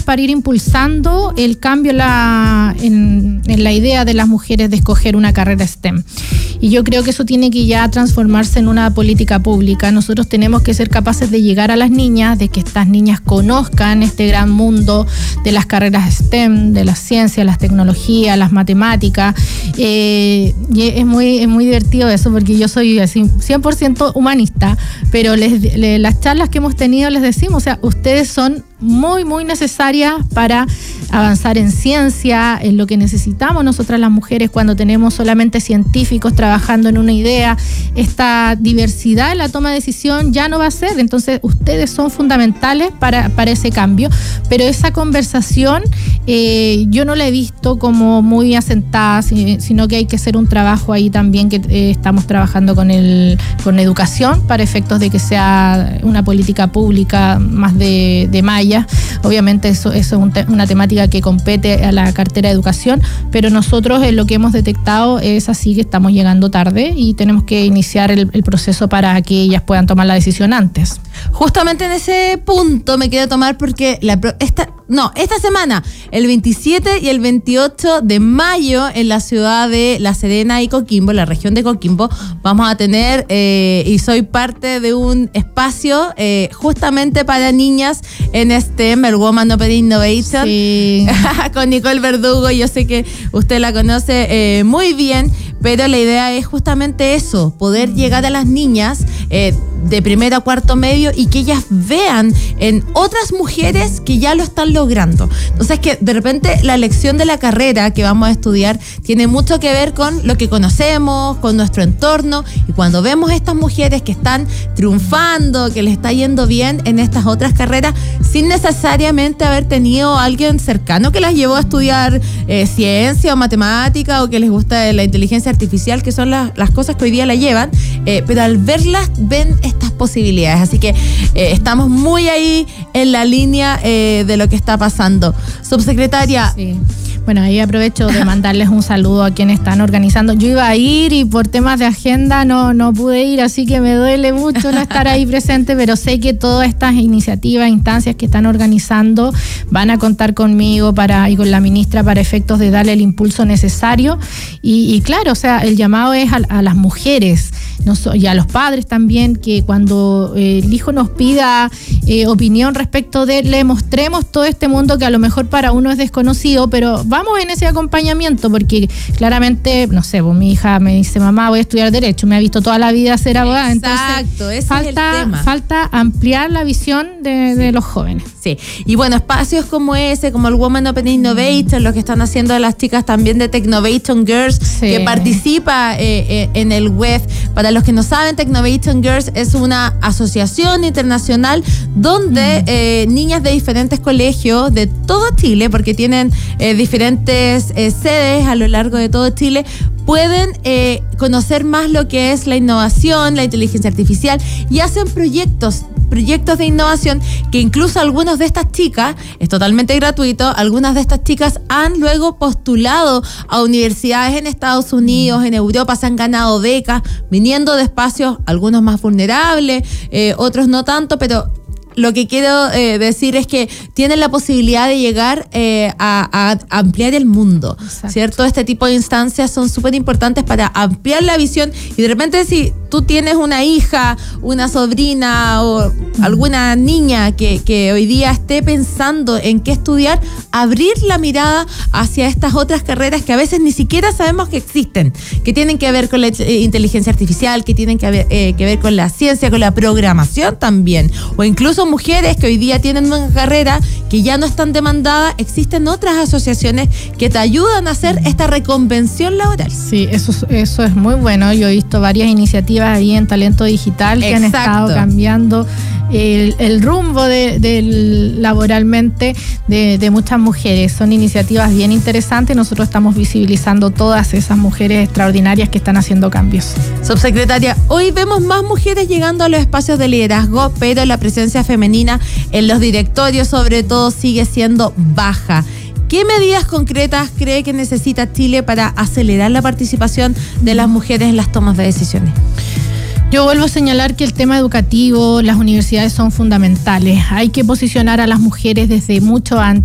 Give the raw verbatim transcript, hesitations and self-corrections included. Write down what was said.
para ir impulsando el cambio la, en, en la idea de las mujeres de escoger una carrera STEM. Y yo creo que eso tiene que ya transformarse en una política pública. Nosotros tenemos que ser capaces de llegar a las niñas, de que estas niñas conozcan este gran mundo de las carreras STEM, de las ciencias, las tecnologías, las matemáticas. Eh, y es muy, es muy divertido eso, porque yo soy así cien por ciento humanista, pero les, les, las charlas que hemos tenido les decimos, o sea, ustedes son muy, muy necesarias para avanzar en ciencia, en lo que necesitamos nosotras las mujeres cuando tenemos solamente científicos trabajando en una idea. Esta diversidad en la toma de decisión ya no va a ser, entonces ustedes son fundamentales para, para ese cambio, pero esa conversación eh, yo no la he visto como muy asentada, sino que hay que hacer un trabajo ahí también, que eh, estamos trabajando con el con educación para efectos de que sea una política pública más de, de malla. Obviamente eso, eso es un te- una temática que compete a la cartera de educación, pero nosotros en lo que hemos detectado es así que estamos llegando tarde y tenemos que iniciar el, el proceso para que ellas puedan tomar la decisión antes. Justamente en ese punto me quiero tomar porque la, esta, no, esta semana, el veintisiete y el veintiocho de mayo en la ciudad de La Serena y Coquimbo, la región de Coquimbo, vamos a tener, eh, y soy parte de un espacio eh, justamente para niñas en STEM, el Women Open Innovation, sí. con Nicole Verdugo. Yo sé que usted la conoce eh, muy bien, pero la idea es justamente eso, poder llegar a las niñas eh, de primero a cuarto medio y que ellas vean en otras mujeres que ya lo están logrando. Entonces, que de repente la elección de la carrera que vamos a estudiar tiene mucho que ver con lo que conocemos, con nuestro entorno, y cuando vemos estas mujeres que están triunfando, que les está yendo bien en estas otras carreras, sin necesariamente haber tenido a alguien cercano que las llevó a estudiar eh, ciencia o matemática, o que les gusta la inteligencia artificial, que son las, las cosas que hoy día la llevan, eh, pero al verlas ven estas posibilidades. Así que eh, estamos muy ahí en la línea eh, de lo que está pasando. Subsecretaria. Sí. Bueno, ahí aprovecho de mandarles un saludo a quienes están organizando. Yo iba a ir y por temas de agenda no, no pude ir, así que me duele mucho no estar ahí presente, pero sé que todas estas iniciativas, instancias que están organizando van a contar conmigo para y con la ministra para efectos de darle el impulso necesario. Y, y claro, o sea, el llamado es a, a las mujeres no so, y a los padres también, que cuando eh, el hijo nos pida eh, opinión respecto de, le mostremos todo este mundo que a lo mejor para uno es desconocido, pero vamos en ese acompañamiento, porque claramente, no sé, pues mi hija me dice, mamá, voy a estudiar Derecho, me ha visto toda la vida ser abogada. Exacto, entonces ese falta, es el tema. Falta ampliar la visión de, de los jóvenes. Sí, y bueno, espacios como ese, como el Women Open Innovation, lo que están haciendo las chicas también de Technovation Girls, sí. que participa eh, eh, en el W E F. Para los que no saben, Technovation Girls es una asociación internacional donde mm. eh, niñas de diferentes colegios de todo Chile, porque tienen eh, diferentes eh, sedes a lo largo de todo Chile, pueden eh, conocer más lo que es la innovación, la inteligencia artificial, y hacen proyectos proyectos de innovación que incluso algunas de estas chicas, es totalmente gratuito, algunas de estas chicas han luego postulado a universidades en Estados Unidos, en Europa, se han ganado becas, viniendo de espacios, algunos más vulnerables, eh, otros no tanto, pero lo que quiero eh, decir es que tienen la posibilidad de llegar eh, a, a ampliar el mundo. Exacto. ¿Cierto? Este tipo de instancias son súper importantes para ampliar la visión, y de repente si tú tienes una hija, una sobrina o alguna niña que, que hoy día esté pensando en qué estudiar, abrir la mirada hacia estas otras carreras que a veces ni siquiera sabemos que existen, que tienen que ver con la inteligencia artificial, que tienen que ver, eh, que ver con la ciencia, con la programación también, o incluso mujeres que hoy día tienen una carrera que ya no están demandadas. Existen otras asociaciones que te ayudan a hacer esta reconvención laboral. Sí, eso, eso es muy bueno. Yo he visto varias iniciativas ahí en Talento Digital que Exacto. han estado cambiando el, el rumbo de, de laboralmente de, de muchas mujeres. Son iniciativas bien interesantes. Nosotros estamos visibilizando todas esas mujeres extraordinarias que están haciendo cambios. Subsecretaria, hoy vemos más mujeres llegando a los espacios de liderazgo, pero la presencia femenina en los directorios sobre todo sigue siendo baja. ¿Qué medidas concretas cree que necesita Chile para acelerar la participación de las mujeres en las tomas de decisiones? Yo vuelvo a señalar que el tema educativo, las universidades son fundamentales. Hay que posicionar a las mujeres desde mucho antes.